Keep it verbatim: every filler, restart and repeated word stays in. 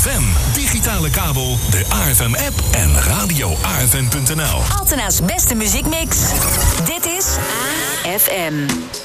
F M, digitale kabel, de A F M-app en radio A F M punt n l. Altena's beste muziekmix. Dit is A F M.